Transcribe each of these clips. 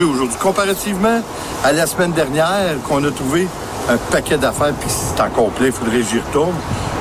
Aujourd'hui, comparativement à la semaine dernière, qu'on a trouvé un paquet d'affaires, puis c'est encore complet, il faudrait que j'y retourne,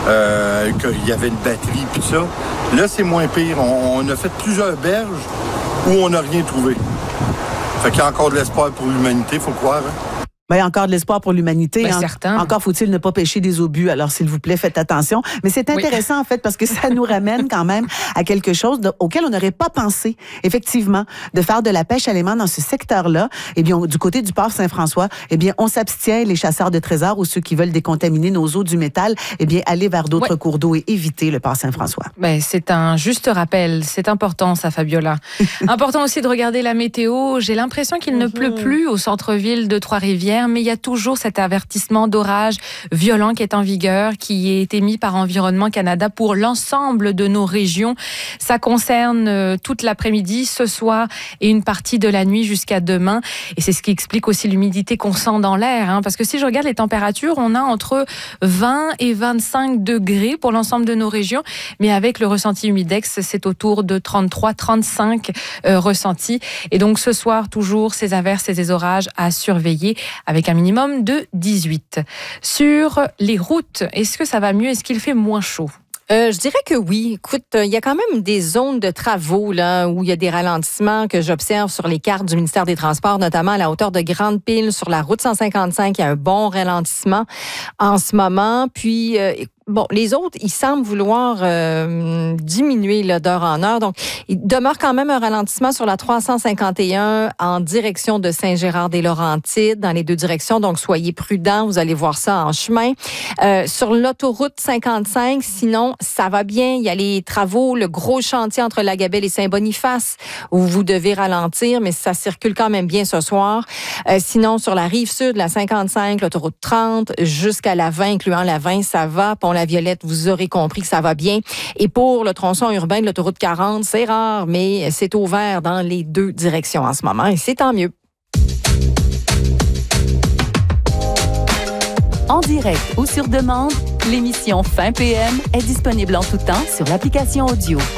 qu'il y avait une batterie, puis ça. Là, c'est moins pire. On a fait plusieurs berges où on n'a rien trouvé. Fait qu'il y a encore de l'espoir pour l'humanité, il faut croire. Hein? Ben, il y a encore de l'espoir pour l'humanité. Certain. Encore faut-il ne pas pêcher des obus. Alors, s'il vous plaît, faites attention. Mais c'est intéressant, en fait, parce que ça nous ramène quand même à quelque chose auquel on n'aurait pas pensé, effectivement, de faire de la pêche à l'aimant dans ce secteur-là. Eh bien, du côté du port Saint-François, eh bien, on s'abstient, les chasseurs de trésors ou ceux qui veulent décontaminer nos eaux du métal, eh bien, aller vers d'autres cours d'eau et éviter le port Saint-François. Ben, c'est un juste rappel. C'est important, ça, Fabiola. Important aussi de regarder la météo. J'ai l'impression qu'il ne pleut plus au centre-ville de Trois-Rivières, mais il y a toujours cet avertissement d'orage violent qui est en vigueur, qui est émis par Environnement Canada pour l'ensemble de nos régions. Ça concerne toute l'après-midi, ce soir et une partie de la nuit jusqu'à demain. Et c'est ce qui explique aussi l'humidité qu'on sent dans l'air. Hein, parce que si je regarde les températures, on a entre 20 et 25 degrés pour l'ensemble de nos régions. Mais avec le ressenti humidex, c'est autour de 33-35 ressentis. Et donc ce soir, toujours ces averses et ces orages à surveiller, avec un minimum de 18. Sur les routes, est-ce que ça va mieux? Est-ce qu'il fait moins chaud? Je dirais que oui. Écoute, il y a quand même des zones de travaux là où il y a des ralentissements que j'observe sur les cartes du ministère des Transports, notamment à la hauteur de Grande-Pile sur la route 155. Il y a un bon ralentissement en ce moment. Puis, bon, les autres, ils semblent vouloir diminuer là, d'heure en heure. Donc, il demeure quand même un ralentissement sur la 351 en direction de Saint-Gérard-des-Laurentides, dans les deux directions. Donc, soyez prudents. Vous allez voir ça en chemin. Sur l'autoroute 55, sinon, ça va bien. Il y a les travaux, le gros chantier entre la Gabelle et Saint-Boniface où vous devez ralentir, mais ça circule quand même bien ce soir. Sinon, sur la rive sud, la 55, l'autoroute 30, jusqu'à la 20, incluant la 20, ça va. La Violette, vous aurez compris que ça va bien. Et pour le tronçon urbain de l'autoroute 40, c'est rare, mais c'est ouvert dans les deux directions en ce moment et c'est tant mieux. En direct ou sur demande, l'émission Fin PM est disponible en tout temps sur l'application audio.